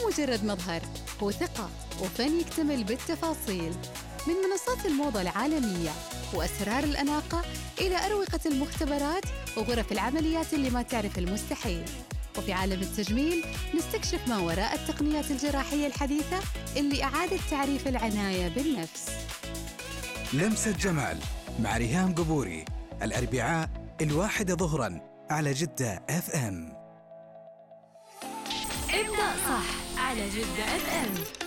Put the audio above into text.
مجرد مظهر، هو ثقة وفن يكتمل بالتفاصيل. من منصات الموضة العالمية وأسرار الأناقة إلى أروقة المختبرات وغرف العمليات اللي ما تعرف المستحيل. وفي عالم التجميل نستكشف ما وراء التقنيات الجراحية الحديثة اللي أعادت تعريف العناية بالنفس. لمسة جمال مع ريهام قبوري، الأربعاء 1 ظهراً على جدة FM. ابدأ صح على جدة FM.